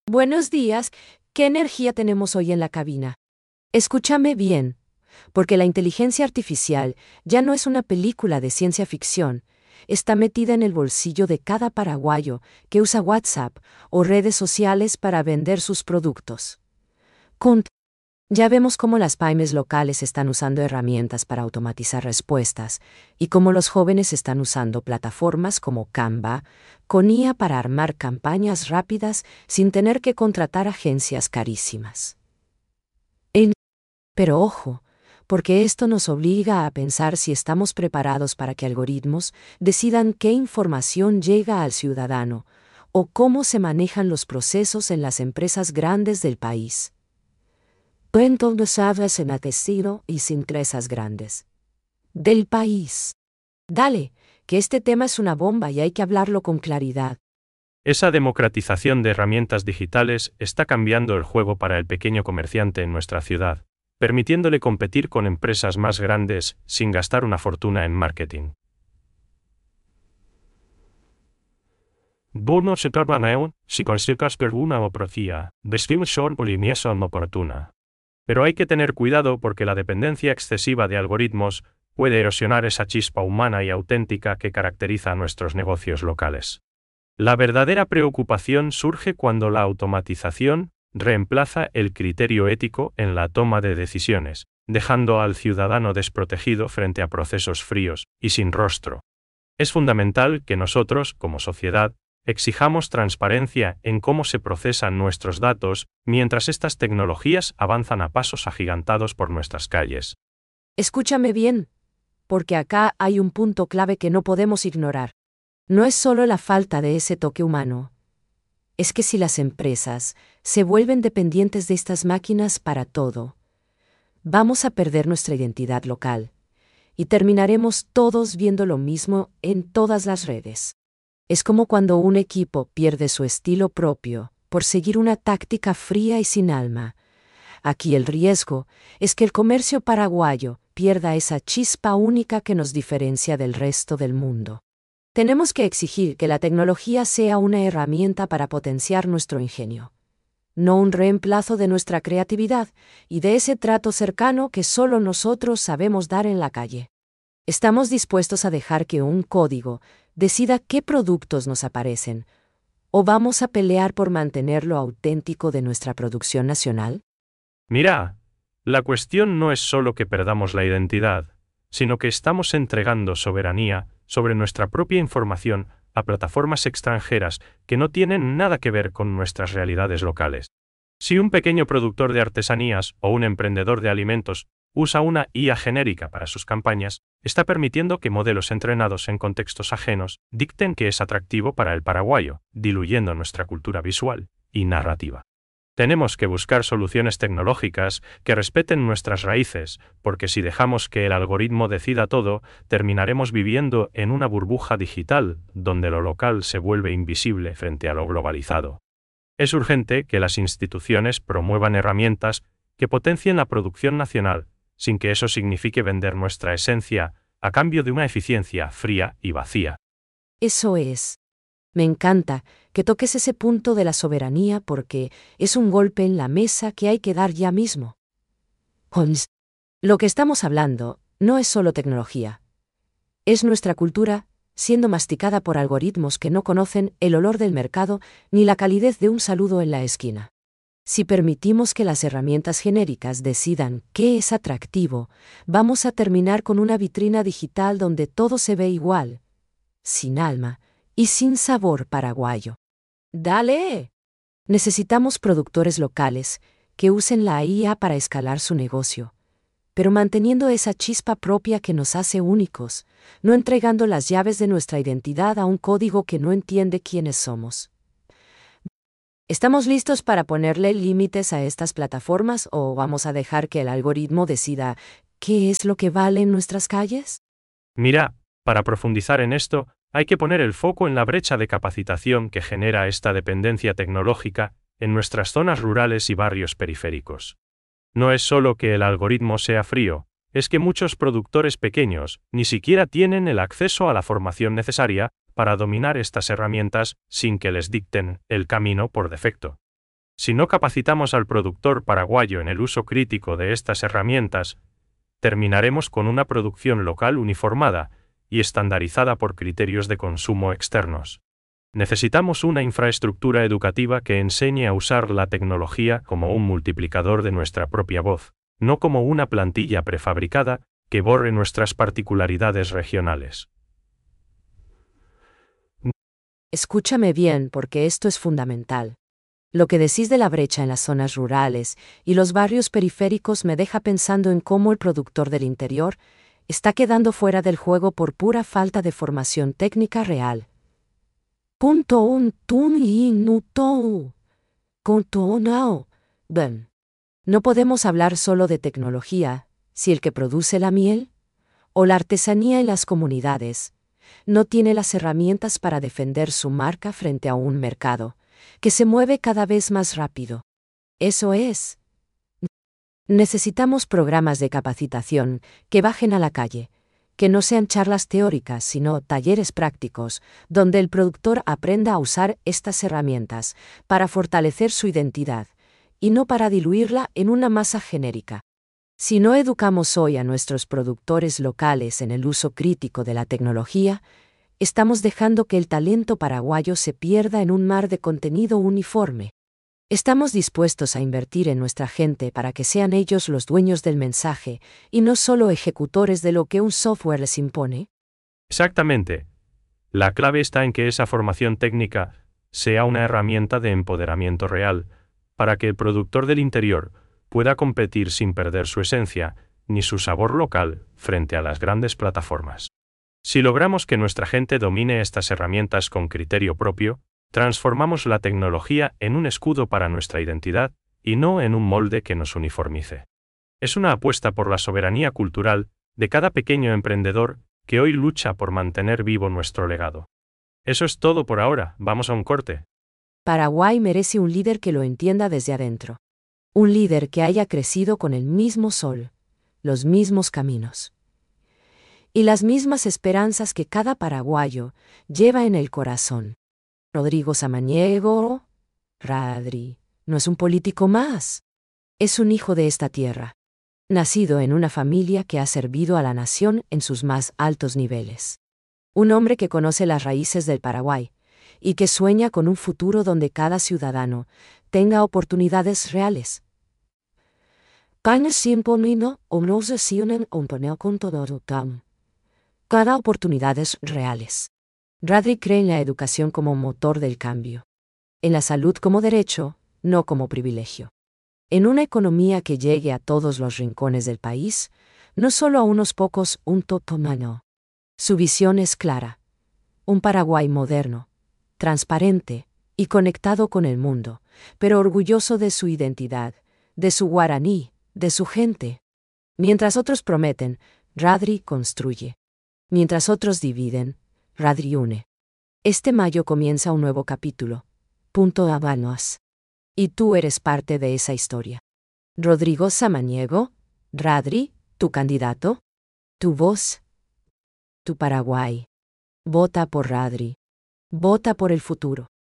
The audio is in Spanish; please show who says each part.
Speaker 1: Buenos días, ¿qué energía tenemos hoy en la cabina? Escúchame bien, porque la inteligencia artificial ya no es una película de ciencia ficción, está metida en el bolsillo de cada paraguayo que usa WhatsApp o redes sociales para vender sus productos. Con Ya vemos cómo las pymes locales están usando herramientas para automatizar respuestas y cómo los jóvenes están usando plataformas como Canva, con IA para armar campañas rápidas sin tener que contratar agencias carísimas. Pero ojo, porque esto nos obliga a pensar si estamos preparados para que algoritmos decidan qué información llega al ciudadano o cómo se manejan los procesos en las empresas grandes del país. Cuento no sabes en atestino y sin empresas grandes. Del país. Dale, que este tema es una bomba y hay que hablarlo con claridad.
Speaker 2: Esa democratización de herramientas digitales está cambiando el juego para el pequeño comerciante en nuestra ciudad, permitiéndole competir con empresas más grandes sin gastar una fortuna en marketing. Bono se tornaron, si consigues per una oportunidad, son poliniación oportuna. Pero hay que tener cuidado porque la dependencia excesiva de algoritmos puede erosionar esa chispa humana y auténtica que caracteriza a nuestros negocios locales. La verdadera preocupación surge cuando la automatización reemplaza el criterio ético en la toma de decisiones, dejando al ciudadano desprotegido frente a procesos fríos y sin rostro. Es fundamental que nosotros, como sociedad, exijamos transparencia en cómo se procesan nuestros datos mientras estas tecnologías avanzan a pasos agigantados por nuestras calles.
Speaker 1: Escúchame bien, porque acá hay un punto clave que no podemos ignorar. No es solo la falta de ese toque humano. Es que si las empresas se vuelven dependientes de estas máquinas para todo, vamos a perder nuestra identidad local y terminaremos todos viendo lo mismo en todas las redes. Es como cuando un equipo pierde su estilo propio por seguir una táctica fría y sin alma. Aquí el riesgo es que el comercio paraguayo pierda esa chispa única que nos diferencia del resto del mundo. Tenemos que exigir que la tecnología sea una herramienta para potenciar nuestro ingenio, no un reemplazo de nuestra creatividad y de ese trato cercano que solo nosotros sabemos dar en la calle. ¿Estamos dispuestos a dejar que un código decida qué productos nos aparecen, o vamos a pelear por mantener lo auténtico de nuestra producción nacional?
Speaker 2: Mira, la cuestión no es solo que perdamos la identidad, sino que estamos entregando soberanía sobre nuestra propia información a plataformas extranjeras que no tienen nada que ver con nuestras realidades locales. Si un pequeño productor de artesanías o un emprendedor de alimentos usa una IA genérica para sus campañas, está permitiendo que modelos entrenados en contextos ajenos dicten qué es atractivo para el paraguayo, diluyendo nuestra cultura visual y narrativa. Tenemos que buscar soluciones tecnológicas que respeten nuestras raíces, porque si dejamos que el algoritmo decida todo, terminaremos viviendo en una burbuja digital, donde lo local se vuelve invisible frente a lo globalizado. Es urgente que las instituciones promuevan herramientas que potencien la producción nacional, sin que eso signifique vender nuestra esencia a cambio de una eficiencia fría y vacía.
Speaker 1: Eso es. Me encanta que toques ese punto de la soberanía porque es un golpe en la mesa que hay que dar ya mismo. Lo que estamos hablando no es solo tecnología. Es nuestra cultura siendo masticada por algoritmos que no conocen el olor del mercado ni la calidez de un saludo en la esquina. Si permitimos que las herramientas genéricas decidan qué es atractivo, vamos a terminar con una vitrina digital donde todo se ve igual, sin alma y sin sabor paraguayo. ¡Dale! Necesitamos productores locales que usen la IA para escalar su negocio, pero manteniendo esa chispa propia que nos hace únicos, no entregando las llaves de nuestra identidad a un código que no entiende quiénes somos. ¿Estamos listos para ponerle límites a estas plataformas o vamos a dejar que el algoritmo decida qué es lo que vale en nuestras calles?
Speaker 2: Mira, para profundizar en esto, hay que poner el foco en la brecha de capacitación que genera esta dependencia tecnológica en nuestras zonas rurales y barrios periféricos. No es solo que el algoritmo sea frío, es que muchos productores pequeños ni siquiera tienen el acceso a la formación necesaria para dominar estas herramientas sin que les dicten el camino por defecto. Si no capacitamos al productor paraguayo en el uso crítico de estas herramientas, terminaremos con una producción local uniformada y estandarizada por criterios de consumo externos. Necesitamos una infraestructura educativa que enseñe a usar la tecnología como un multiplicador de nuestra propia voz, no como una plantilla prefabricada que borre nuestras particularidades regionales.
Speaker 1: Escúchame bien porque esto es fundamental. Lo que decís de la brecha en las zonas rurales y los barrios periféricos me deja pensando en cómo el productor del interior está quedando fuera del juego por pura falta de formación técnica real. No podemos hablar solo de tecnología si el que produce la miel o la artesanía en las comunidades no tiene las herramientas para defender su marca frente a un mercado que se mueve cada vez más rápido. Eso es. Necesitamos programas de capacitación que bajen a la calle, que no sean charlas teóricas, sino talleres prácticos, donde el productor aprenda a usar estas herramientas para fortalecer su identidad, y no para diluirla en una masa genérica. Si no educamos hoy a nuestros productores locales en el uso crítico de la tecnología, estamos dejando que el talento paraguayo se pierda en un mar de contenido uniforme. ¿Estamos dispuestos a invertir en nuestra gente para que sean ellos los dueños del mensaje y no solo ejecutores de lo que un software les impone?
Speaker 2: Exactamente. La clave está en que esa formación técnica sea una herramienta de empoderamiento real, para que el productor del interior pueda competir sin perder su esencia ni su sabor local frente a las grandes plataformas. Si logramos que nuestra gente domine estas herramientas con criterio propio, transformamos la tecnología en un escudo para nuestra identidad y no en un molde que nos uniformice. Es una apuesta por la soberanía cultural de cada pequeño emprendedor que hoy lucha por mantener vivo nuestro legado. Eso es todo por ahora, vamos a un corte.
Speaker 1: Paraguay merece un líder que lo entienda desde adentro. Un líder que haya crecido con el mismo sol, los mismos caminos y las mismas esperanzas que cada paraguayo lleva en el corazón. Rodrigo Samaniego, Radri, no es un político más. Es un hijo de esta tierra, nacido en una familia que ha servido a la nación en sus más altos niveles. Un hombre que conoce las raíces del Paraguay y que sueña con un futuro donde cada ciudadano tenga oportunidades reales. Cada oportunidades reales. Radri cree en la educación como motor del cambio. En la salud como derecho, no como privilegio. En una economía que llegue a todos los rincones del país, no solo a unos pocos, un totomano. Su visión es clara. Un Paraguay moderno, transparente y conectado con el mundo, pero orgulloso de su identidad, de su guaraní, de su gente. Mientras otros prometen, Radri construye. Mientras otros dividen, Radri une. Este mayo comienza un nuevo capítulo. Habanos. Y tú eres parte de esa historia. Rodrigo Samaniego, Radri, tu candidato, tu voz, tu Paraguay. Vota por Radri. Vota por el futuro.